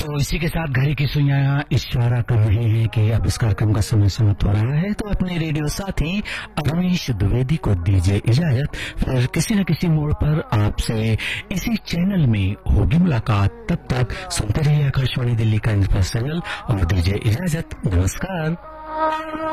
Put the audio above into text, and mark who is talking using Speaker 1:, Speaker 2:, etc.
Speaker 1: तो इसी के साथ घड़ी की सुइयां इशारा कर रही हैं कि अब इस कार्यक्रम का समय समाप्त हो रहा है, तो अपने रेडियो साथी अवनीश द्विवेदी को दीजिए इजाजत। फिर किसी न किसी मोड़ पर आपसे इसी चैनल में होगी मुलाकात। तब तक सुनते रहिए आकाशवाणी दिल्ली का इंद्रप्रस्थ चैनल और दीजिए इजाजत। नमस्कार।